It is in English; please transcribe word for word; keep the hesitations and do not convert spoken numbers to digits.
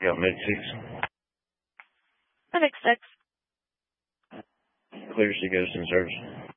Yeah, mid six. Civic six. Clear, she goes in service.